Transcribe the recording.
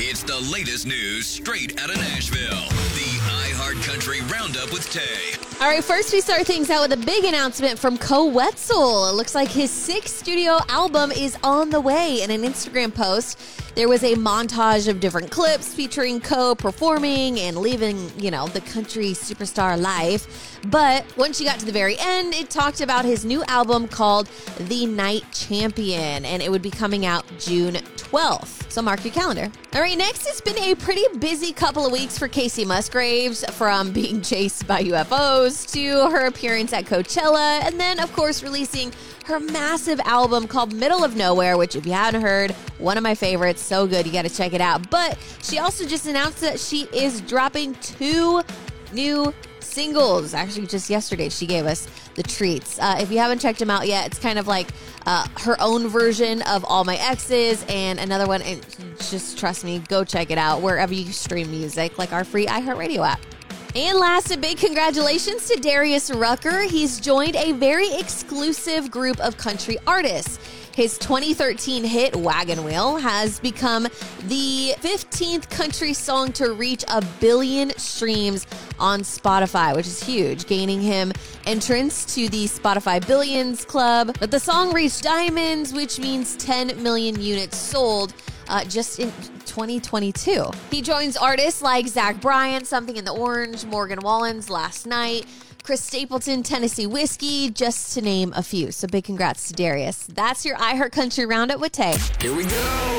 It's the latest news straight out of Nashville. The iHeartCountry Roundup with Tay. All right, first we start things out with a big announcement from Koe Wetzel. It looks like his 6th studio album is on the way. In an Instagram post, there was a montage of different clips featuring Koe performing and living, the country superstar life. But once you got to the very end, it talked about his new album called The Night Champion, and it would be coming out June 12th. So mark your calendar. All right, next, it's been a pretty busy couple of weeks for Kacey Musgraves, from being chased by UFOs to her appearance at Coachella, and then, of course, releasing her massive album called Middle of Nowhere, which, if you haven't heard, one of my favorites. So good, you got to check it out. But she also just announced that she is dropping 2 new singles. Actually, just yesterday, she gave us the treats. If you haven't checked them out yet, it's kind of like her own version of All My Exes, and another one. And just trust me, go check it out wherever you stream music, like our free iHeartRadio app. And last, a big congratulations to Darius Rucker. He's joined a very exclusive group of country artists. His 2013 hit, Wagon Wheel, has become the 15th country song to reach 1 billion streams on Spotify, which is huge, gaining him entrance to the Spotify Billions Club. But the song reached diamonds, which means 10 million units sold just in 2022. He joins artists like Zach Bryan, Something in the Orange, Morgan Wallen's Last Night, Chris Stapleton, Tennessee Whiskey, just to name a few. So big congrats to Darius. That's your iHeartCountry Roundup with Tay. Here we go.